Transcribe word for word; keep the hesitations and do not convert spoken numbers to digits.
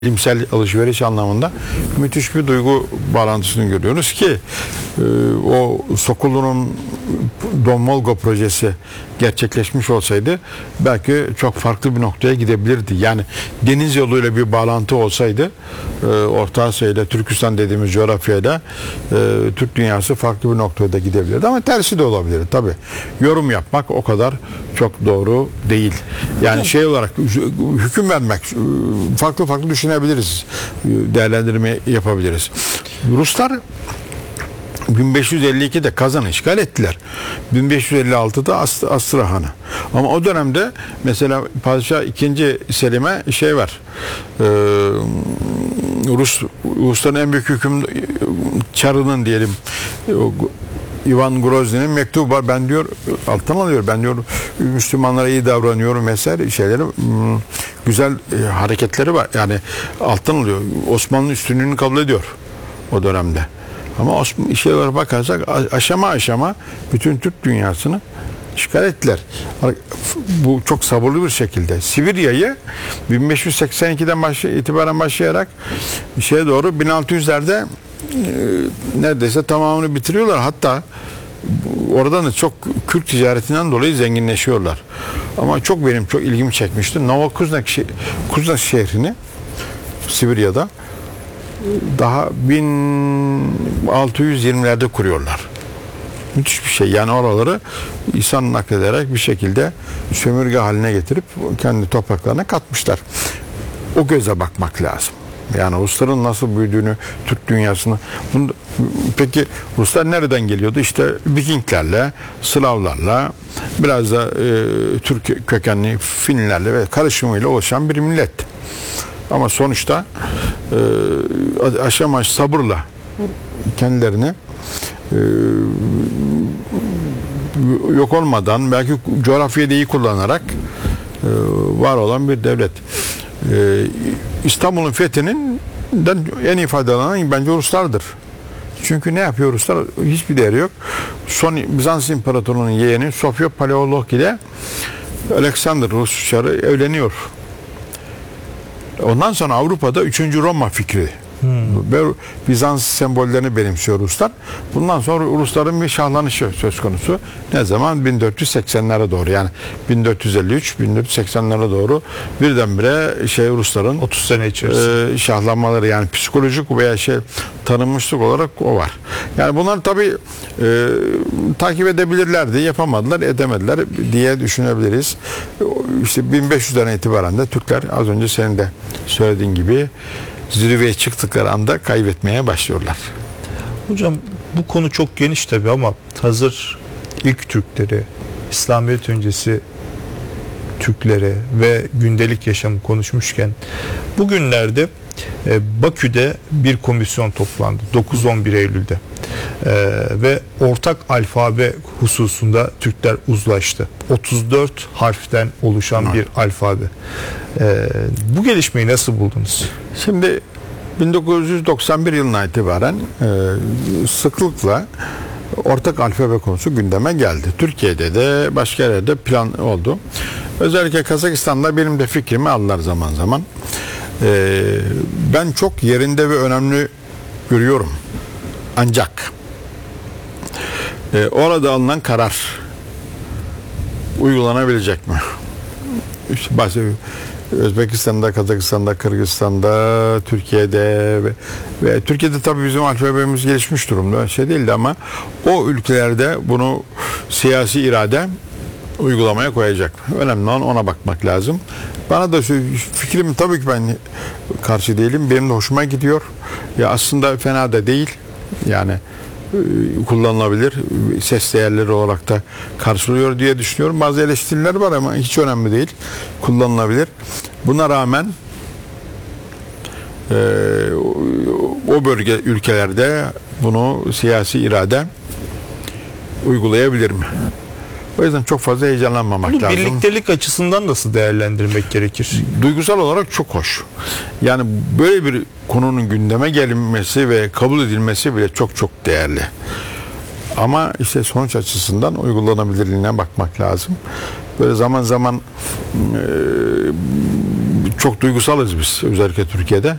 bilimsel alışveriş anlamında müthiş bir duygu bağlantısını görüyoruz ki e, o Sokollu'nun Don Volgo projesi gerçekleşmiş olsaydı belki çok farklı bir noktaya gidebilirdi. Yani deniz yoluyla bir bağlantı olsaydı e, Orta Asya ile Türkistan dediğimiz coğrafyayla e, Türk dünyası farklı bir noktaya da gidebilirdi. Ama tersi de olabilir tabii. Yorum yapmak o kadar çok doğru değil. Yani şey olarak hüküm vermek farklı farklı düşünebiliriz. Değerlendirme yapabiliriz. Ruslar bin beş yüz elli ikide Kazan'ı işgal ettiler. bin beş yüz elli altıda Ast Astrahan'ı. Ama o dönemde mesela Padişah ikinci. Selim'e şey var. Ee, Rus Rusların en büyük hüküm Çarı'nın diyelim Ivan Grozny'nin mektubu var. Ben diyor alttan alıyor. Ben diyor Müslümanlara iyi davranıyorum vesaire şeyleri güzel e, hareketleri var. Yani alttan alıyor. Osmanlı'nın üstünlüğünü kabul ediyor o dönemde. Ama Osmanlı işe olarak bakarsak aşama aşama bütün Türk dünyasını işgal ettiler. Bu çok sabırlı bir şekilde. Sibirya'yı bin beş yüz seksen ikiden başlay itibaren başlayarak şeye doğru bin altı yüzlerde e, neredeyse tamamını bitiriyorlar. Hatta oradan da çok Kürt ticaretinden dolayı zenginleşiyorlar. Ama çok benim çok ilgimi çekmişti. Novokuznak şeh Kuznak şehrini Sibirya'da daha bin altı yüz yirmilerde kuruyorlar. Müthiş bir şey. Yani oraları insan naklederek bir şekilde sömürge haline getirip kendi topraklarına katmışlar. O göze bakmak lazım. Yani Rusların nasıl büyüdüğünü, Türk dünyasını. Bunu, peki Ruslar nereden geliyordu? İşte Vikinglerle, Slavlarla, biraz da e, Türk kökenli Finlerle ve karışımıyla oluşan bir millet. Ama sonuçta e, aşama sabırla kendilerini e, yok olmadan belki coğrafyayı da iyi kullanarak e, var olan bir devlet. E, İstanbul'un fethinin en iyi faydalanan bence Ruslardır. Çünkü ne yapıyor Ruslar? Hiçbir değeri yok. Son Bizans İmparatorluğu'nun yeğeni Sofya Paleolog ile Alexander Rus Çarı evleniyor. Ondan sonra Avrupa'da üçüncü Roma fikri. Hmm. Bizans sembollerini benimsiyor Ruslar. Bundan sonra Rusların bir şahlanışı söz konusu. Ne zaman? bin dört yüz seksenlere doğru. Yani bin dört yüz elli üç bin dört yüz seksenlere doğru birdenbire şey Rusların otuz sene içerisinde e, şahlanmaları, yani psikolojik veya şey tanınmışlık olarak o var. Yani bunlar tabii e, takip edebilirlerdi. Yapamadılar, edemediler diye düşünebiliriz. İşte bin beş yüzden itibaren de Türkler az önce senin de söylediğin gibi zirveye çıktıkları anda kaybetmeye başlıyorlar. Hocam bu konu çok geniş tabii ama hazır ilk Türkleri, İslamiyet öncesi Türkleri ve gündelik yaşamı konuşmuşken bugünlerde e, Bakü'de bir komisyon toplandı dokuz on bir Eylül'de e, ve ortak alfabe hususunda Türkler uzlaştı. otuz dört harften oluşan evet. bir alfabe. E, bu gelişmeyi nasıl buldunuz? Şimdi bin dokuz yüz doksan bir yılına itibaren e, sıklıkla ortak alfabe konusu gündeme geldi. Türkiye'de de başka yerlerde plan oldu. Özellikle Kazakistan'da benim de fikrimi aldılar zaman zaman. E, ben çok yerinde ve önemli görüyorum. Ancak e, orada alınan karar uygulanabilecek mi? İşte bahsediyorum. Özbekistan'da, Kazakistan'da, Kırgızistan'da, Türkiye'de ve, ve Türkiye'de tabii bizim alfabemiz gelişmiş durumda. Şey değildi ama o ülkelerde bunu siyasi irade uygulamaya koyacak. Önemli olan ona bakmak lazım. Bana da fikrim tabii ki ben karşı değilim. Benim de hoşuma gidiyor. Ya aslında fena da değil. Yani kullanılabilir. Ses değerleri olarak da karşılıyor diye düşünüyorum. Bazı eleştiriler var ama hiç önemli değil. Kullanılabilir. Buna rağmen e, o bölge ülkelerde bunu siyasi irade uygulayabilir mi? O yüzden çok fazla heyecanlanmamak bunu lazım. Birliktelik açısından nasıl değerlendirmek gerekir? Duygusal olarak çok hoş. Yani böyle bir konunun gündeme gelinmesi ve kabul edilmesi bile çok çok değerli. Ama işte sonuç açısından uygulanabilirliğine bakmak lazım. Böyle zaman zaman e, çok duygusalız biz özellikle Türkiye'de.